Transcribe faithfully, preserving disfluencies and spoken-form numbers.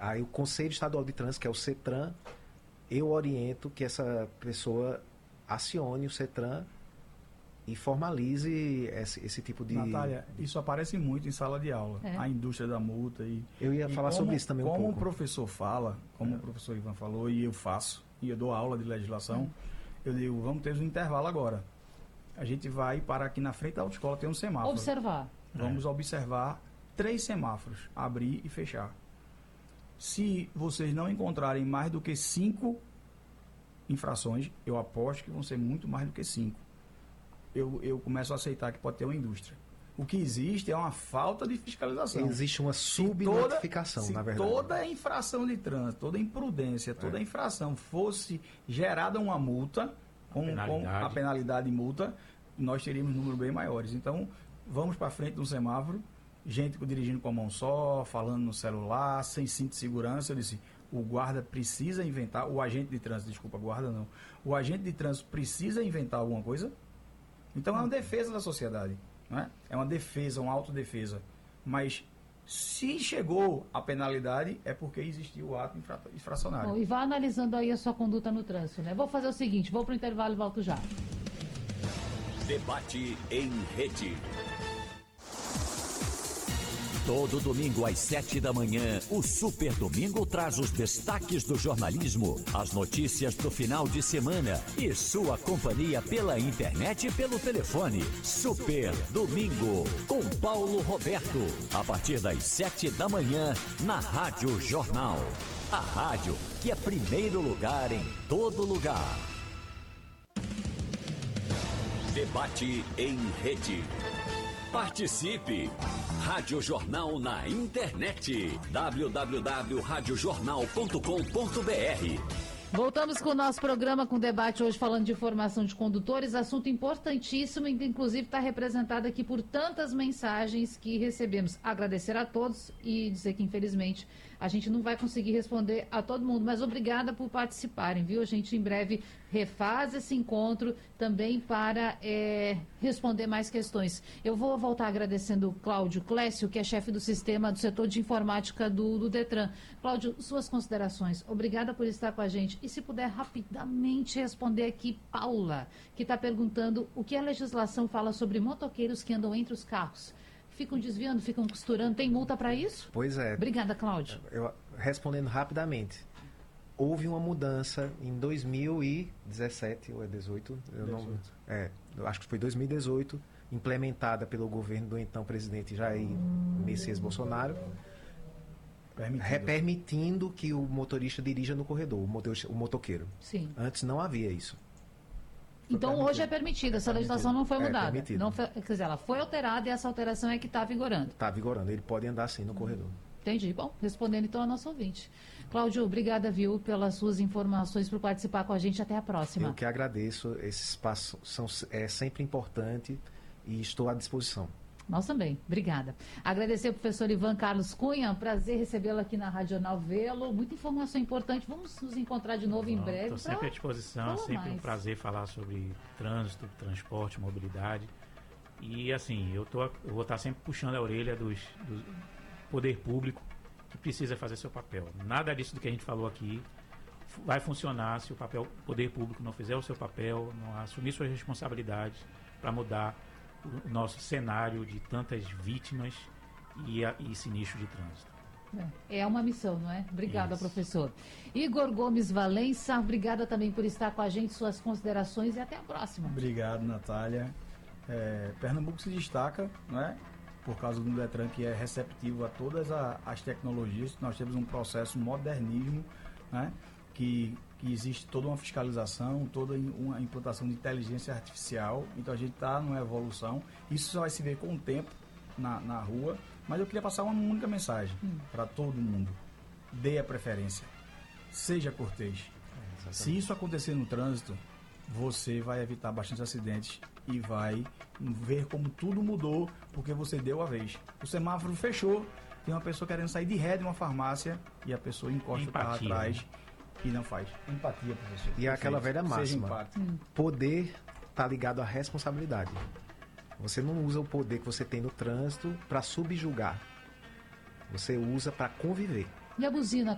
Aí o Conselho Estadual de Trânsito, que é o CETRAN, eu oriento que essa pessoa acione o CETRAN e formalize esse, esse tipo de... Natália, isso aparece muito em sala de aula, é. a indústria da multa. E, eu ia e falar como, sobre isso também um pouco. Como o professor fala, como é. o professor Ivan falou, e eu faço, e eu dou aula de legislação, é. eu digo, vamos ter um intervalo agora. A gente vai para aqui na frente da autoescola, tem um semáforo. Observar. Vamos é. observar três semáforos, abrir e fechar. Se vocês não encontrarem mais do que cinco infrações, eu aposto que vão ser muito mais do que cinco. Eu, eu começo a aceitar que pode ter uma indústria. O que existe é uma falta de fiscalização. Existe uma subnotificação, se na verdade. Se toda infração de trânsito, toda imprudência, toda é. infração fosse gerada uma multa, com, com a penalidade e multa, nós teríamos números bem maiores. Então, vamos para frente de um semáforo, gente dirigindo com a mão só, falando no celular, sem cinto de segurança. Eu disse, o guarda precisa inventar, o agente de trânsito, desculpa, guarda não, o agente de trânsito precisa inventar alguma coisa. Então é uma defesa da sociedade, não é? É uma defesa, uma autodefesa. Mas se chegou a penalidade, é porque existiu o ato infra infracionário. Bom, e vá analisando aí a sua conduta no trânsito, né? Vou fazer o seguinte, vou para o intervalo e volto já. Debate em rede. Todo domingo às sete da manhã, o Super Domingo traz os destaques do jornalismo, as notícias do final de semana e sua companhia pela internet e pelo telefone. Super Domingo, com Paulo Roberto, a partir das sete da manhã, na Rádio Jornal. A rádio que é primeiro lugar em todo lugar. Debate em rede. Participe! Rádio Jornal na internet. w w w ponto rádio jornal ponto com ponto b r. Voltamos com o nosso programa com debate hoje falando de formação de condutores, assunto importantíssimo e que inclusive está representado aqui por tantas mensagens que recebemos. Agradecer a todos e dizer que infelizmente a gente não vai conseguir responder a todo mundo, mas obrigada por participarem, viu? A gente em breve refaz esse encontro também para é, responder mais questões. Eu vou voltar agradecendo o Cláudio Clécio, que é chefe do sistema do setor de informática do, do Detran. Cláudio, suas considerações. Obrigada por estar com a gente. E se puder rapidamente responder aqui, Paula, que está perguntando o que a legislação fala sobre motoqueiros que andam entre os carros. Ficam desviando, ficam costurando, tem multa para isso? Pois é. Obrigada, Cláudio. Eu, respondendo rapidamente, houve uma mudança em dois mil e dezessete ou é dezoito? Eu não, é, eu acho que foi dois mil e dezoito, implementada pelo governo do então presidente Jair Messias Bolsonaro, permitindo. permitindo que o motorista dirija no corredor, o, motor, o motoqueiro. Sim. Antes não havia isso. Então permitido. Hoje é permitida, essa é legislação não foi mudada. É não foi, quer dizer, ela foi alterada e essa alteração é que está vigorando. Está vigorando, ele pode andar assim no corredor. Entendi. Bom, respondendo então a nossa ouvinte. Cláudio, obrigada, viu, pelas suas informações, por participar com a gente. Até a próxima. Eu que agradeço, esse espaço são, é sempre importante e estou à disposição. Nós também. Obrigada. Agradecer ao professor Ivan Carlos Cunha, um prazer recebê-lo aqui na Rádio Jornal, vê-lo. Muita informação importante. Vamos nos encontrar de novo Bom, em breve. Estou sempre à disposição, é sempre mais. um prazer falar sobre trânsito, transporte, mobilidade. E assim, eu, tô, eu vou estar sempre puxando a orelha dos, do poder público que precisa fazer seu papel. Nada disso do que a gente falou aqui vai funcionar se o papel, o poder público não fizer o seu papel, não assumir suas responsabilidades para mudar o nosso cenário de tantas vítimas e, a, e sinistro de trânsito. É uma missão, não é? Obrigada, Isso. professor. Igor Gomes Valença, obrigada também por estar com a gente, suas considerações e até a próxima. Obrigado, Natália. É, Pernambuco se destaca, né, por causa do Detran, que é receptivo a todas a, as tecnologias. Nós temos um processo modernismo, né, que que existe toda uma fiscalização, toda uma implantação de inteligência artificial, então a gente está numa evolução, isso só vai se ver com o tempo na, na rua, mas eu queria passar uma única mensagem hum. para todo mundo: dê a preferência, seja cortês. É, se isso acontecer no trânsito, você vai evitar bastante acidentes e vai ver como tudo mudou, porque você deu a vez. O semáforo fechou, tem uma pessoa querendo sair de ré de uma farmácia e a pessoa encosta o carro atrás e não faz. Empatia, professor. E é aquela velha máxima. Poder está ligado à responsabilidade. Você não usa o poder que você tem no trânsito para subjugar. Você usa para conviver. E a buzina?